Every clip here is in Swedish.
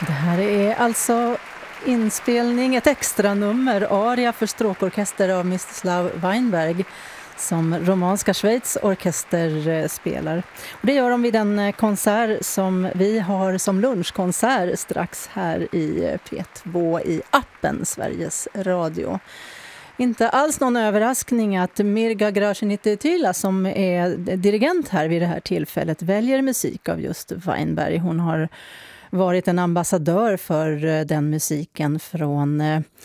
Det här är alltså inspelning, ett extra nummer, aria för stråkorkester av Mstislav Weinberg som Romanska Schweiz orkester spelar. Och det gör de vid en konsert som vi har som lunchkonsert strax här i P2 i appen Sveriges Radio. Inte alls någon överraskning att Mirga Gražinytė-Tyla som är dirigent här vid det här tillfället väljer musik av just Weinberg. Hon har varit en ambassadör för den musiken från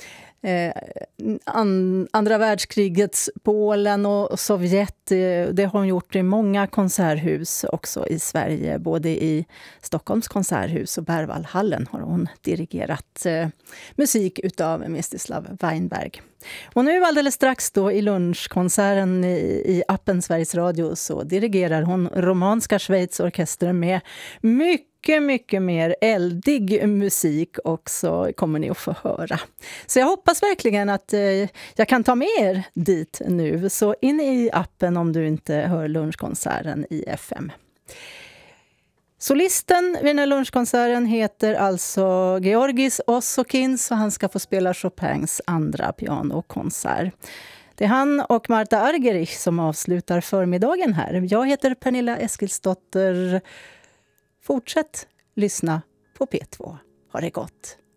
andra världskrigets Polen och Sovjet. Det har hon gjort i många konserthus också i Sverige. Både i Stockholms konserthus och Berwaldhallen har hon dirigerat musik utav Mstislav Weinberg. Och nu alldeles strax då i lunchkonserten i appen Sveriges Radio så dirigerar hon Romanska Schweiz orkester med mycket mer eldig musik också kommer ni att få höra. Så jag hoppas verkligen att jag kan ta med er dit nu. Så in i appen om du inte hör lunchkonserten i FM. Solisten vid den här lunchkonserten heter alltså Georgis Ossokins och han ska få spela Chopins andra pianokonsert. Det är han och Marta Argerich som avslutar förmiddagen här. Jag heter Pernilla Eskilsdotter. Fortsätt lyssna på P2. Ha det gott!